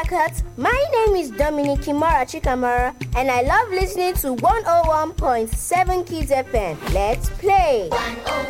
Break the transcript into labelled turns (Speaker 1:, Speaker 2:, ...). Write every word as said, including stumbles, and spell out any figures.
Speaker 1: Blackhearts. My name is Dominic Kimara Chikamara, and I love listening to one oh one point seven Kids F M. Let's play.